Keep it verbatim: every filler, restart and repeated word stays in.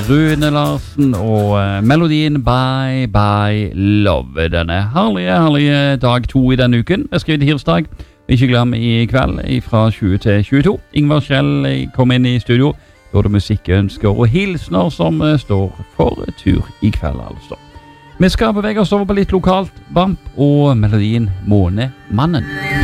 Rune Larsen og uh, melodien Bye Bye Love. Denne herlige, herlige dag to i denne uken. Jeg skriver tirsdag. Ikke glem i kveld fra tjue til tjueto. Ingvar Kjell kom inn i studio. Da er det musikkønsker og hilsner som uh, står for tur i kveld, altså. Vi skal bevege oss over på litt lokalt. Bamp og melodien Månemannen.